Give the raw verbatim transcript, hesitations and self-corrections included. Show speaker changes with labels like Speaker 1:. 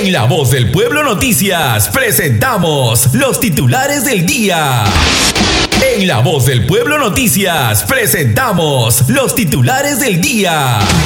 Speaker 1: En La Voz del Pueblo Noticias presentamos los titulares del día. En La Voz del Pueblo Noticias presentamos los titulares del día.